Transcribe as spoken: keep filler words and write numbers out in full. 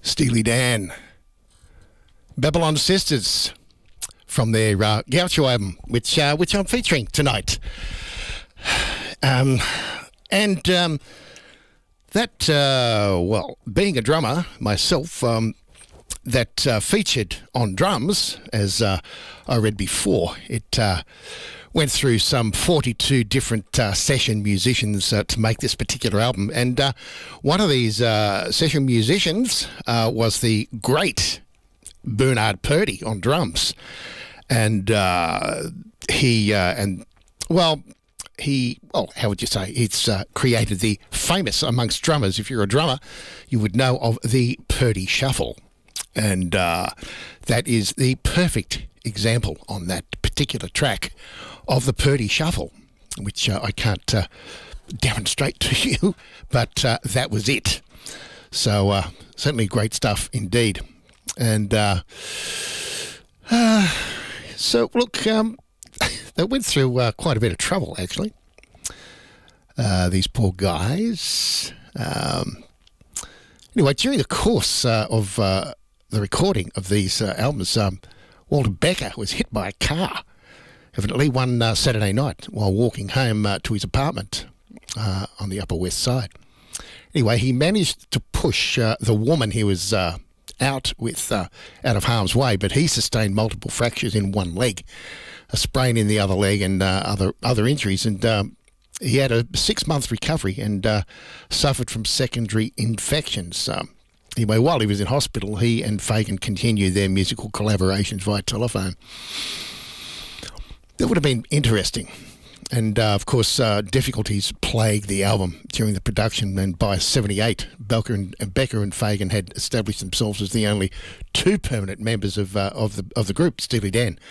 Steely Dan, Babylon Sisters, from their uh, Gaucho album, which uh, which I'm featuring tonight. Um, and um, that, uh, well, being a drummer myself, um, that uh, featured on drums, as uh, I read before, it uh, went through some forty-two different uh, session musicians uh, to make this particular album. And uh, one of these uh, session musicians uh, was the great Bernard Purdie on drums. And uh, he, uh, and well, he, well, how would you say, it's uh, created the famous, amongst drummers, if you're a drummer, you would know of the Purdie Shuffle. And uh, that is the perfect example on that particular track of the Purdie Shuffle, which uh, I can't uh, demonstrate to you, but uh, that was it. So uh, certainly great stuff indeed. And uh, uh, so, look, um, they went through uh, quite a bit of trouble, actually, uh, these poor guys. Um, anyway, during the course uh, of uh, the recording of these uh, albums, um, Walter Becker was hit by a car, evidently one uh, Saturday night while walking home uh, to his apartment uh, on the Upper West Side. Anyway, he managed to push uh, the woman he was uh, out with uh, out of harm's way, but he sustained multiple fractures in one leg, a sprain in the other leg, and uh, other other injuries. And um, he had a six-month recovery and uh, suffered from secondary infections. Um, Anyway, while he was in hospital, he and Fagen continued their musical collaborations via telephone. That would have been interesting. And, uh, of course, uh, difficulties plagued the album during the production, and by seventy-eight, Becker and, uh, Becker and Fagen had established themselves as the only two permanent members of uh, of the of the group, Steely Dan.